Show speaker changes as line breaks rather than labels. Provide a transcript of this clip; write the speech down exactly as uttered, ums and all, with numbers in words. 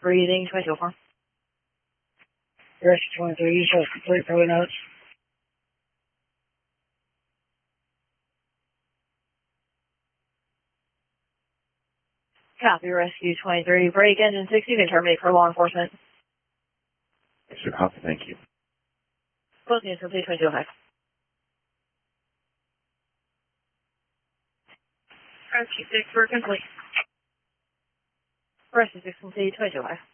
Breathing twenty-two four.
Rescue twenty-three, you show complete for the notes.
Copy, Rescue twenty-three. Break engine sixty, then terminate for law enforcement.
Yes, sir. Copy. Thank you.
Closing is complete, twenty-two oh five.
Rescue six, we're complete.
Rescue six complete, twenty-two oh five.